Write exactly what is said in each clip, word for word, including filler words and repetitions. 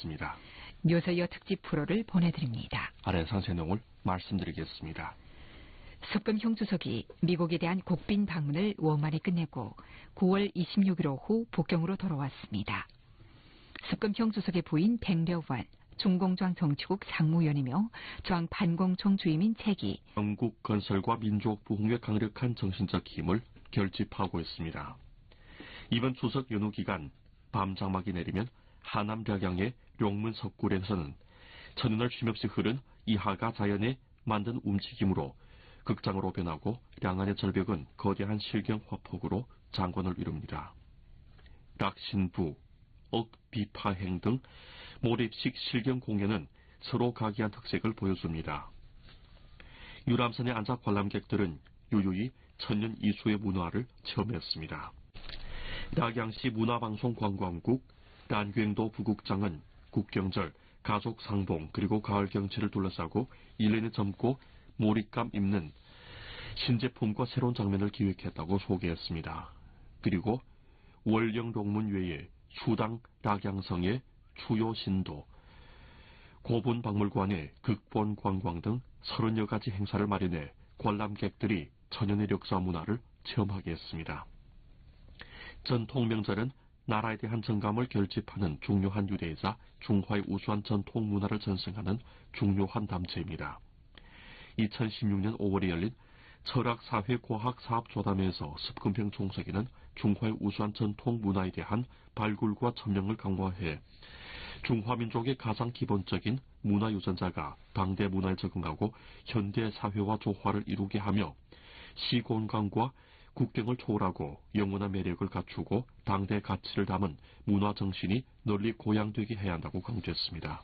있습니다. 묘서이어 특집 프로를 보내드립니다. 아래 상세 내용을 말씀드리겠습니다. 습금형 주석이 미국에 대한 국빈 방문을 원만히 끝내고 구월 이십육일 오후 북경으로 돌아왔습니다. 습금형 주석의 부인 백려원, 중공저항 정치국 상무위원이며 저항 반공총 주임인 책이 영국 건설과 민족 부흥의 강력한 정신적 힘을 결집하고 있습니다. 이번 추석 연휴 기간 밤장막이 내리면 하남 략양의 용문 석굴에서는 천년을 쉼없이 흐른 이하가 자연에 만든 움직임으로 극장으로 변하고 량안의 절벽은 거대한 실경 화폭으로 장관을 이룹니다. 락신부, 억비파행 등 몰입식 실경 공연은 서로 각이한 특색을 보여줍니다. 유람선에 앉아 관람객들은 유유히 천년 이수의 문화를 체험했습니다. 락양시 문화방송 관광국 란귀행도 부국장은 국경절, 가족 상봉 그리고 가을 경치를 둘러싸고 일년에 젊고 몰입감 있는 신제품과 새로운 장면을 기획했다고 소개했습니다. 그리고 월령롱문 외에 수당 락양성의 주요 신도, 고분박물관의 극본 관광 등 서른여 가지 행사를 마련해 관람객들이 천연의 역사 문화를 체험하게 했습니다. 전통명절은 나라에 대한 정감을 결집하는 중요한 유대이자 중화의 우수한 전통 문화를 전승하는 중요한 단체입니다. 이천십육년 오월에 열린 철학사회과학사업조담회에서 습금형 총서기는 중화의 우수한 전통 문화에 대한 발굴과 첨령을 강화해 중화민족의 가장 기본적인 문화 유전자가 당대 문화에 적응하고 현대 사회와 조화를 이루게 하며 시공간과 국경을 초월하고 영원한 매력을 갖추고 당대 가치를 담은 문화 정신이 널리 고양되게 해야 한다고 강조했습니다.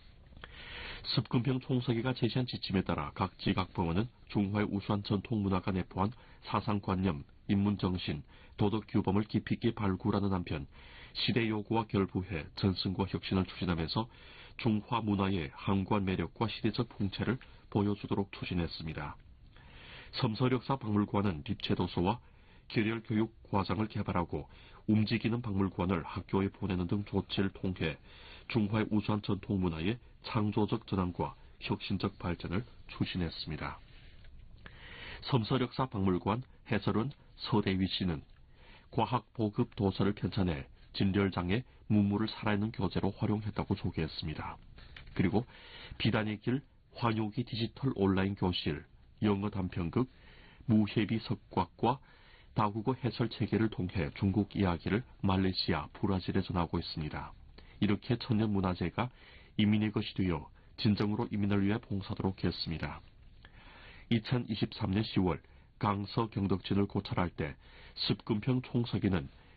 습금형 총서기가 제시한 지침에 따라 각 지각법원은 중화의 우수한 전통 문화가 내포한 사상관념, 인문정신, 도덕규범을 깊이 있게 발굴하는 한편 시대 요구와 결부해 전승과 혁신을 추진하면서 중화 문화의 항구한 매력과 시대적 풍채를 보여주도록 추진했습니다. 섬서역사 박물관은 입체도서와 결혈교육 과정을 개발하고 움직이는 박물관을 학교에 보내는 등 조치를 통해 중화의 우수한 전통문화의 창조적 전환과 혁신적 발전을 추진했습니다. 섬서역사 박물관 해설은 서대휘 씨는 과학보급 도서를 편찬해 진열장의 문물을 살아있는 교재로 활용했다고 소개했습니다. 그리고 비단의 길 환요기 디지털 온라인 교실, 영어 단편극, 무회비 석곽과 다국어 해설 체계를 통해 중국 이야기를 말레이시아, 브라질에 전하고 있습니다. 이렇게 천년문화재가 이민의 것이 되어 진정으로 이민을 위해 봉사하도록 했습니다. 이천이십삼년 시월 강서 경덕진을 고찰할 때 습금형 총서기는